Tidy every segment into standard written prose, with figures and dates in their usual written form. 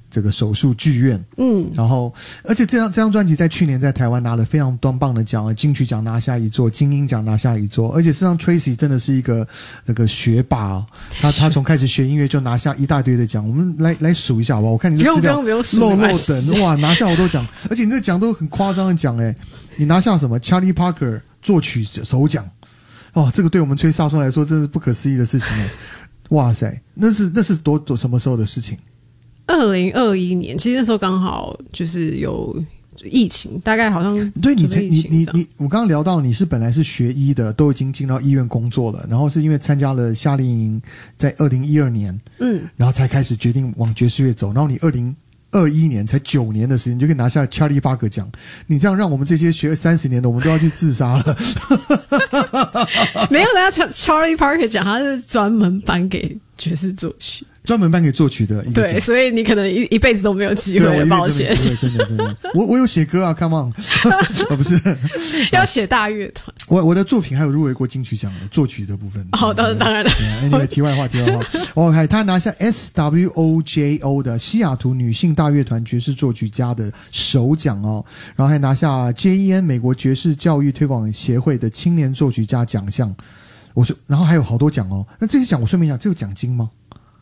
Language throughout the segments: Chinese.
这个手术剧院，然后而且这张专辑在去年在台湾拿了非常多棒的奖，金曲奖拿下一座，金鹰奖拿下一座，而且事实上 Tracy 真的是一个那个学霸哦，他从开始学音乐就拿下一大堆的奖，我们来数一下好不好？我看你的资料漏等，哇，拿下好多奖，而且你这奖都很夸张的奖诶，你拿下什么 Charlie Parker 作曲首奖，哦，这个对我们吹萨松来说真是不可思议的事情诶，哇塞，那是多什么时候的事情 ？2021年，其实那时候刚好就是有疫情，大概好像对你我刚刚聊到你是本来是学医的，都已经进到医院工作了，然后是因为参加了夏令营，在2012年，然后才开始决定往爵士乐走，然后你2021年才9年的时间就可以拿下 Charlie Parker 奖，你这样让我们这些学30年的我们都要去自杀了。 没有，人家 Charlie Parker 奖他是专门颁给爵士作曲。 专门颁给作曲的一个奖， 对，所以你可能一辈子都没有机会了，抱歉。 真的，我有写歌啊 ，Come on， 不是要写大乐团。 我的作品还有入围过金曲奖的作曲的部分。 哦，当然了。 Anyway， 题外话。OK， 他拿下 SWOJO 的西雅图女性大乐团爵士作曲家的首奖哦，然后还拿下 JEN 美国爵士教育推广协会的青年作曲家奖项。然后还有好多奖哦。那这些奖我顺便讲，这有奖金吗？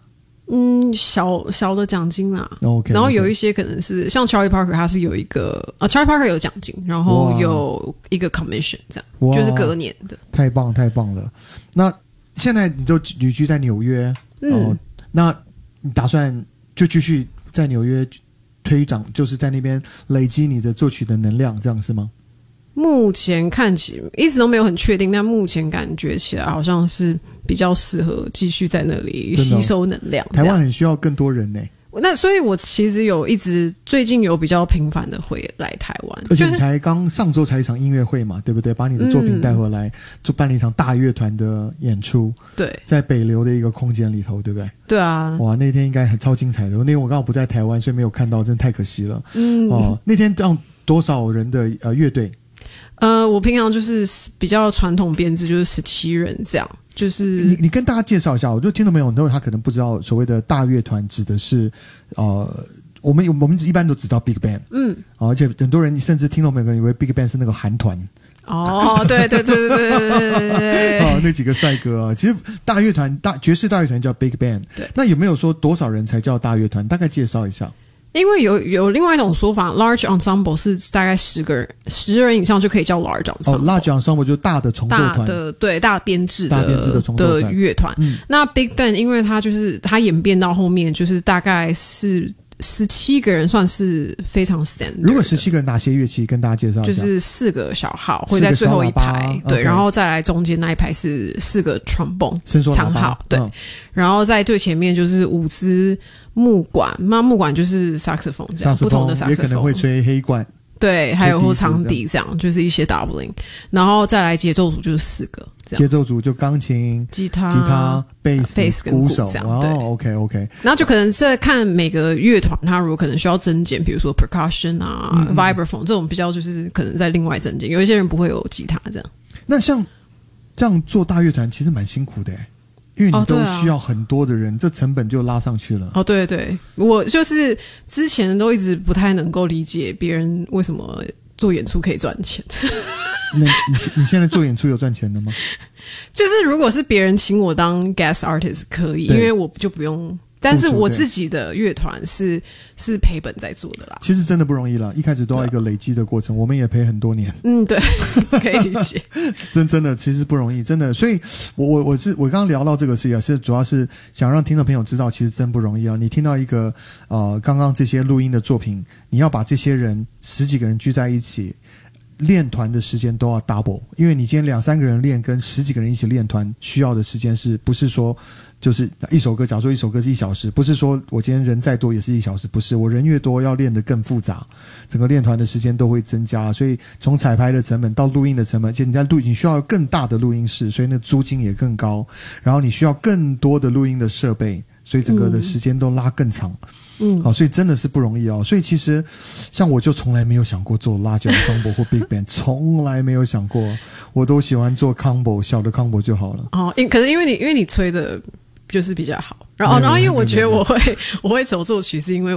小的奖金啦。 OK， 然后有一些可能是像 Charlie Parker， 他是有一个Charlie Parker 有奖金，然后有一个 commission， 这样就是隔年的。太棒了！那现在你就旅居在纽约，那你打算就继续在纽约推展，就是在那边累积你的作曲的能量，这样是吗？目前看起一直都没有很确定，但目前感觉起来好像是比较适合继续在那里吸收能量。 台湾很需要更多人呢。 那所以我其实最近有比较频繁的回来台湾， 而且你才上周才一场音乐会嘛，对不对？把你的作品带回来，就办了一场大乐团的演出，对，在北流的一个空间里头，对不对？ 对啊， 哇，那天应该很超精彩的。那天我刚好不在台湾，所以没有看到，真的太可惜了。那天让多少人的乐队？ 我平常就是比较传统编制，就是17人这样。就是你跟大家介绍一下，我就听众朋友很多他可能不知道所谓的大乐团指的是我们一般都知道 Big Band， 而且很多人甚至听众朋友可能以为 Big Band 是那个韩团。 哦，对， 那几个帅哥啊，其实大乐团爵士大乐团叫 Big Band。对，那有没有说多少人才叫大乐团？大概介绍一下。 因为有另外一种说法 ，large ensemble 是大概10人以上就可以叫 large ensemble。large ensemble 就是大的重奏团， 大编制的乐团。那 big band 因为它演变到后面，就是大概是17个人，算是非常 standard。如果17个哪些乐器跟大家介绍一下？ 就是4个小号会在最后一排，对，然后再来中间那一排是4个 trombone 长号，对，然后在最前面就是5支木管，那木管就是 saxophone 这样，不同的 saxophone 也可能会吹黑管， 对，还有或长笛这样，就是一些 doubling， 然后再来节奏组就是4个， 节奏组就钢琴、吉他、贝斯跟鼓手这样。OK， 然后就可能是看每个乐团，它如果可能需要增减，比如说 percussion 啊、vibraphone 这种比较就是可能在另外增减，有一些人不会有吉他这样。 那像这样做大乐团其实蛮辛苦的因为你都需要很多的人，这成本就拉上去了。 对，我就是之前都一直不太能够理解别人为什么做演出可以赚钱。 那你现在做演出有赚钱的吗？ 就是如果是别人请我当 guest artist 可以，因为我就不用。但是我自己的乐团是赔本在做的啦。 其实真的不容易啦，一开始都要一个累积的过程，我们也陪很多年。 对，可以理解。 真的其实不容易，真的。所以我刚刚聊到这个事情是主要是想让听众朋友知道，其实真不容易啊。你听到一个刚刚这些录音的作品，你要把这些人10几个人聚在一起。练团的时间都要 double， 因为你今天2-3个人练跟10几个人一起练团需要的时间不是说就是一首歌，假如说一首歌是1小时，不是说我今天人再多也是1小时，不是，我人越多要练得更复杂，整个练团的时间都会增加，所以从彩排的成本到录音的成本，而且你需要更大的录音室，所以那租金也更高，然后你需要更多的录音的设备，所以整个的时间都拉更长。所以真的是不容易所以其实像我就从来没有想过做 large ensemble 或 big band， 从来没有想过，我都喜欢做 combo， 小的 combo 就好了。 可能因为你吹的就是比较好，然后因为我觉得我会走作曲，是因为